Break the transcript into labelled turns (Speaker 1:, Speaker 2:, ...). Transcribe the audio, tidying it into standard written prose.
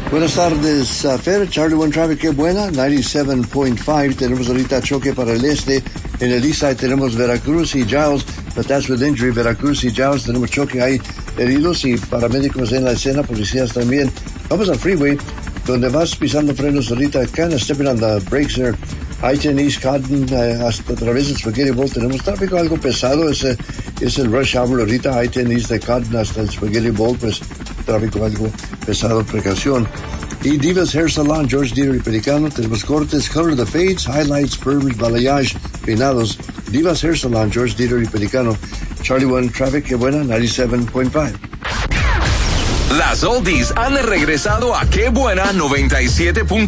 Speaker 1: Buenas tardes, Fer. Charlie One Traffic, qué buena, 97.5. Tenemos ahorita choque para el este. En el east side tenemos Veracruz y Giles, but that's with injury. Veracruz y Giles tenemos choque, hay heridos y paramédicos en la escena, policías también. Vamos al freeway, donde vas pisando frenos ahorita, kind of stepping on the brakes there. I-10 East Cotton, hasta a través del Spaghetti Bowl tenemos tráfico algo pesado, es el rush hour ahorita, I-10 East de Cotton hasta el Spaghetti Bowl, pues tráfico algo pesado, precaución. Y Divas Hair Salon, George Dieter y Pelicano, tenemos cortes, color the fades, highlights, perms, balayage, peinados. Divas Hair Salon, George Dieter y Pelicano. Charlie One Traffic, qué buena, 97.5.
Speaker 2: Las oldies han regresado a Qué Buena 97.5.